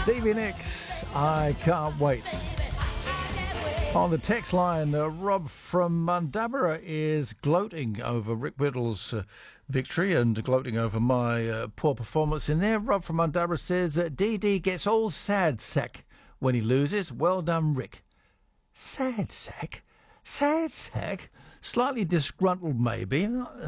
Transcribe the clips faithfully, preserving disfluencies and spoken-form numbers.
Stevie Nicks, I Can't Wait. On the text line, uh, Rob from Mundubbera is gloating over Rick Whittle's uh, victory and gloating over my uh, poor performance in there. Rob from Mundubbera says that D D gets all sad sack when he loses. Well done, Rick. Sad sack? Sad sack? Slightly disgruntled, maybe.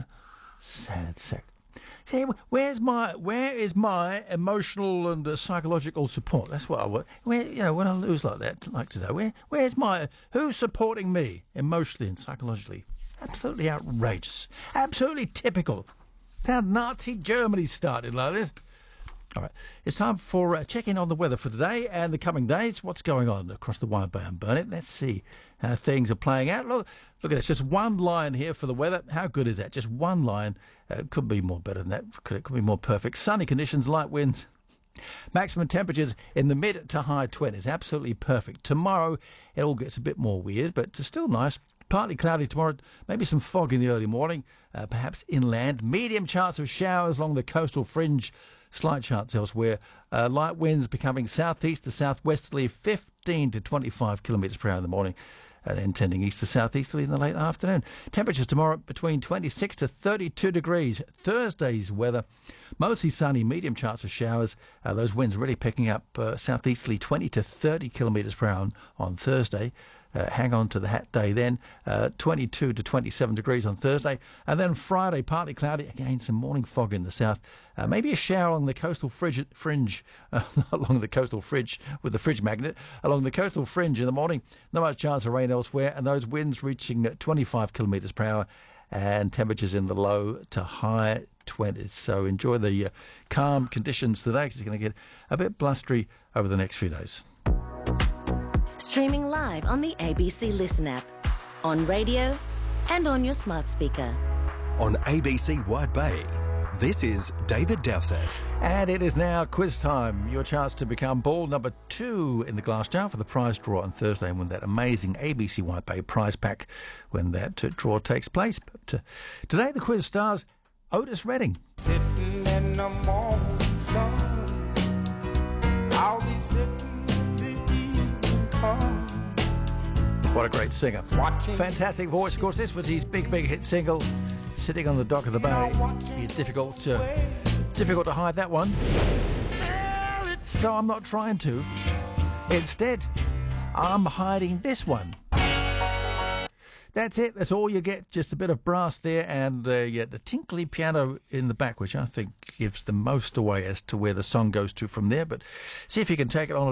Sad sack. See, where's my where is my emotional and uh, psychological support? That's what I want. Where, you know, when I lose like that, like today, where where's my who's supporting me emotionally and psychologically? Absolutely outrageous. Absolutely typical. How Nazi Germany started like this. All right, it's time for uh, checking on the weather for today and the coming days. What's going on across the Wide Bay and Burnett? Let's see how things are playing out. Look, look at this. Just one line here for the weather. How good is that? Just one line. Uh, could be more better than that. Could, it could be more perfect. Sunny conditions, light winds. Maximum temperatures in the mid to high twenties. Absolutely perfect. Tomorrow, it all gets a bit more weird, but still nice. Partly cloudy tomorrow, maybe some fog in the early morning, uh, perhaps inland. Medium chance of showers along the coastal fringe, slight chance elsewhere. Uh, light winds becoming southeast to southwesterly, fifteen to twenty-five kilometres per hour in the morning, and then tending east to southeasterly in the late afternoon. Temperatures tomorrow between twenty-six to thirty-two degrees. Thursday's weather, mostly sunny, medium chance of showers. Uh, those winds really picking up uh, southeasterly, twenty to thirty kilometres per hour on Thursday. Uh, hang on to the hat day then, uh, twenty-two to twenty-seven degrees on Thursday. And then Friday, partly cloudy, again some morning fog in the south. Uh, maybe a shower along the coastal fridge, fringe, uh, along the coastal fridge with the fridge magnet, along the coastal fringe in the morning. Not much chance of rain elsewhere, and those winds reaching twenty-five kilometres per hour and temperatures in the low to high twenties. So enjoy the uh, calm conditions today, because it's going to get a bit blustery over the next few days. Streaming live on the A B C Listen app, on radio and on your smart speaker. On A B C Wide Bay, this is David Dowsett. And it is now quiz time. Your chance to become ball number two in the glass jar for the prize draw on Thursday, and win that amazing A B C Wide Bay prize pack when that uh, draw takes place. But uh, today the quiz stars Otis Redding. Sitting in the morning sun, I'll be sitting in the evening sun. What a great singer. Watching Fantastic voice. Of course, this was his big, big hit single, Sitting on the Dock of the Bay. It'd be difficult, uh, difficult to hide that one. So I'm not trying to. Instead, I'm hiding this one. That's it. That's all you get. Just a bit of brass there, and uh, yeah, the tinkly piano in the back, which I think gives the most away as to where the song goes to from there. But see if you can take it on